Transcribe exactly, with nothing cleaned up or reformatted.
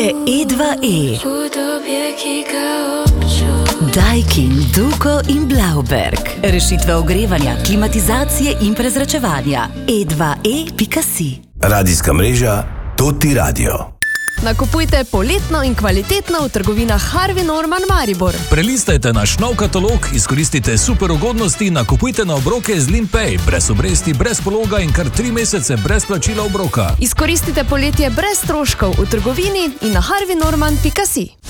je E dva E. Daikin, Duko in Blauberg. Rešitve ogrevanja, klimatizacije in prezračevanja. E dva E pika si. Radijska mreža Toti Radio. Nakupujte poletno in kvalitetno v trgovinah Harvey Norman Maribor. Prelistajte naš nov katalog, izkoristite super ugodnosti, nakupujte na obroke z Limpay, brez obresti, brez pologa in kar tri mesece brez plačila obroka. Izkoristite poletje brez stroškov v trgovini in na harvey norman pika si.